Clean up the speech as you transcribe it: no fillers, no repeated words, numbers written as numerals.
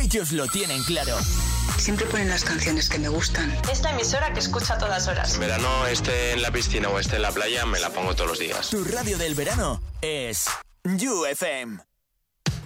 Ellos lo tienen claro. Siempre ponen las canciones que me gustan. Es la emisora que escucho a todas horas. En verano, esté en la piscina o esté en la playa, me la pongo todos los días. Tu radio del verano es You FM.